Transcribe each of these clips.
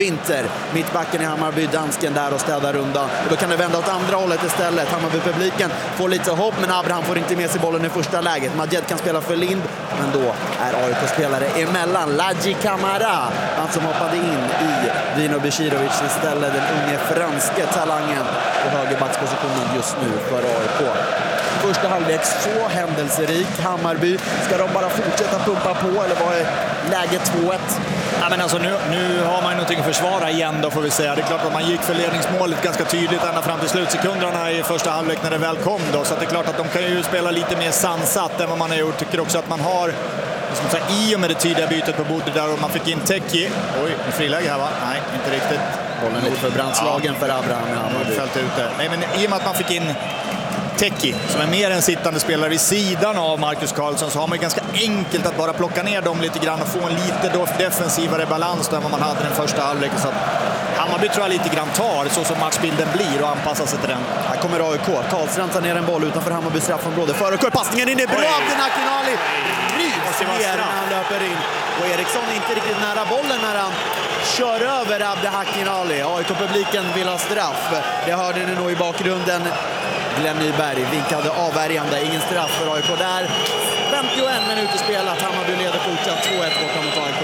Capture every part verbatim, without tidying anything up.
Vinter, mittbacken i Hammarby, dansken där och städar rundan. Och då kan det vända åt andra hållet istället. Hammarby-publiken får lite hopp, men Abraham får inte med sig bollen i första läget. Madjed kan spela för Lind, men då är A I K-spelare emellan. Ladji Camara, han som hoppade in i Dino Beširović istället, den unge franske talangen på högerbackspositionen just nu för A I K. Första halvlek så händelserik. Hammarby, ska de bara fortsätta pumpa på eller vad är läget två ett? Ja, men alltså nu, nu har man ju någonting att försvara igen då, får vi säga. Det är klart att man gick för ledningsmålet ganska tydligt ända fram till slutsekunderna i första halvlek när det väl kom då. Så att det är klart att de kan ju spela lite mer sansat än vad man har gjort. Tycker också att man har, som säga, i och med det tydliga bytet på bordet där och man fick in Teki. Oj, en friläge här va? Nej, inte riktigt. Bollen lite för brandslagen ja. för Abraham. Ja, fällt ut det. Nej, men i och med att man fick in Teki, som är mer en sittande spelare vid sidan av Marcus Karlsson, så har man ju ganska enkelt att bara plocka ner dem lite grann och få en lite defensivare balans än vad man hade den första halvleken. Så att Hammarby tror jag lite grann tar så som matchbilden blir och anpassar sig till den. Här kommer A I K. Karlström tar ner en boll utanför Hammarby straffområde. Förekör passningen in i bra av Akinali. Rivs ner när han löper in. Och Eriksson är inte riktigt nära bollen när han kör över Abde Akinali. A I K-publiken vill ha straff. Det hörde ni nog i bakgrunden. Glenn Nyberg vinkade avvärjande. Ingen straff för A I K där. femtioen minuter spelat. Hammarby leder fortsatt två ett borta mot A I K.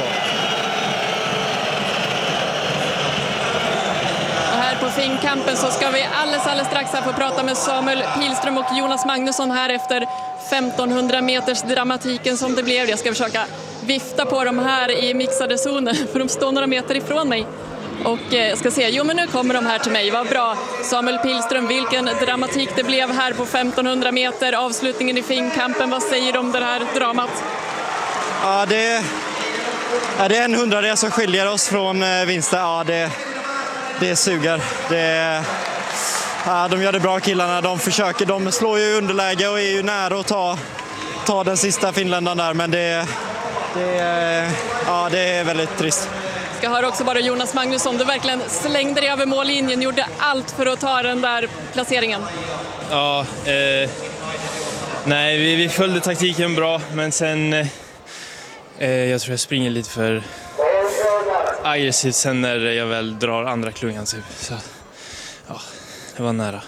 Och här på Finnkampen så ska vi alldeles, alldeles strax här få prata med Samuel Pilström och Jonas Magnusson här efter femtonhundra meters dramatiken som det blev. Jag ska försöka vifta på dem här i mixade zoner för de står några meter ifrån mig. Och jag ska se, jo men nu kommer de här till mig, vad bra. Samuel Pilström, vilken dramatik det blev här på femtonhundra meter, avslutningen i Finnkampen, vad säger du om det här dramat? Ja, det, ja, det är en hundradel som skiljer oss från vinsten, ja det, det suger. Det, ja, de gör det bra killarna, de försöker, de slår ju underläge och är ju nära att ta, ta den sista finländaren där, men det, det, ja, det är väldigt trist. Jag hör också bara Jonas Magnusson, du verkligen slängde dig över mållinjen, gjorde allt för att ta den där placeringen. Ja, eh, nej vi, vi följde taktiken bra, men sen eh, jag tror jag springer lite för aggressivt sen när jag väl drar andra klungan typ. Så ja, det var nära.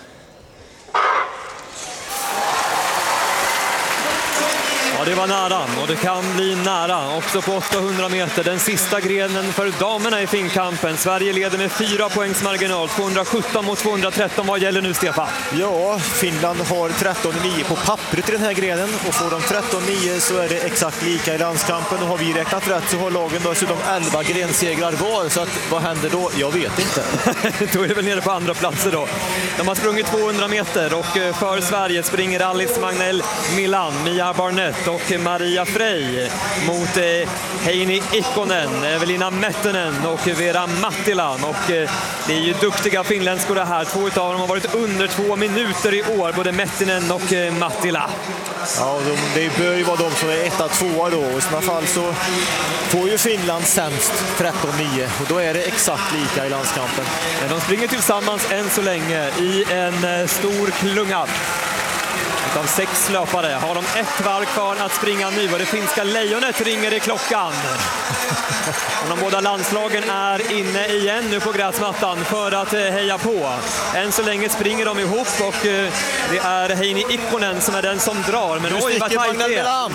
Ja, det var nära och det kan bli nära också på åttahundra meter. Den sista grenen för damerna i Finnkampen. Sverige leder med fyra poängs marginal. tvåhundrasjutton mot tvåhundratretton. Vad gäller nu, Stefan? Ja, Finland har tretton nio på pappret i den här grenen. Och får de tretton nio så är det exakt lika i landskampen. Och har vi räknat rätt så har lagen dessutom elva grensegrar var. Så att, vad händer då? Jag vet inte. Då är det väl nere på andra platser då. De har sprungit tvåhundra meter och för Sverige springer Alice Magnell Milan, Mia Barnett och Maria Frey mot eh, Heini Ikkonen, Evelina Mettinen och Vera Mattilan. Och eh, det är ju duktiga finländskor det här. Två utav dem har varit under två minuter i år, både Mettinen och eh, Mattila. Ja, de, det bör ju vara de som är etta, tvåa då. I sådana fall så får ju Finland sämst tretton nio och då är det exakt lika i landskampen. Men de springer tillsammans än så länge i en eh, stor klunga. Av sex löpare har de ett varv kvar att springa nu och det finska lejonet ringer i klockan. Och de båda landslagen är inne igen nu på gräsmattan för att heja på. Än så länge springer de ihop och det är Heini Ikkonen som är den som drar. Men oj, vad tajt det är.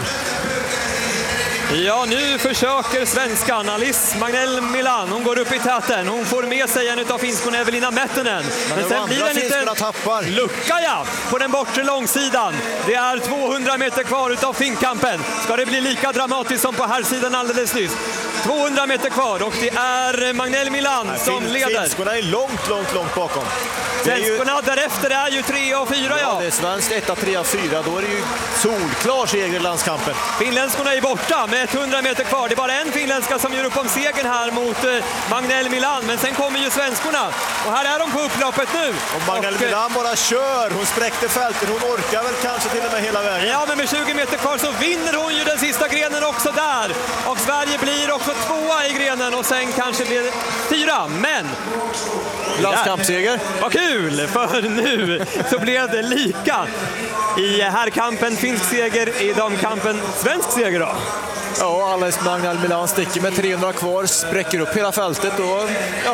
Ja, nu försöker svenskan Alice Magnell Milan. Hon går upp i täten. Hon får med sig en av finskorna, Evelina Mettinen. Men, Men sen blir det en liten lucka ja, på den bortre långsidan. Det är tvåhundra meter kvar utav Finnkampen. Ska det bli lika dramatiskt som på här sidan alldeles nyss? tvåhundra meter kvar och det är Magnell Milan Nej, som fin, leder. Finskorna är långt, långt, långt bakom. Svenskorna ju... därefter är ju tre och fyra, ja. Ja, det är svenskt etta, tre och fyra. Då är det ju solklar seger i landskampen. Finländskorna är borta med hundra meter kvar. Det är bara en finländska som gör upp om segern här mot eh, Magnell Milan. Men sen kommer ju svenskorna. Och här är de på upploppet nu. Och Magnell och, Milan bara kör. Hon spräckte fältet. Hon orkar väl kanske till och med hela vägen. Ja, men med tjugo meter kvar så vinner hon ju den sista grenen också där. Och Sverige blir också tvåa i grenen. Och sen kanske blir det fyra. Men... landskampsseger. Vad kul, för nu så blev det lika. I herrkampen finsk seger, i damkampen svensk seger då. Ja, Alois Magnell Milan sticker med trehundra kvar, spräcker upp hela fältet och ja,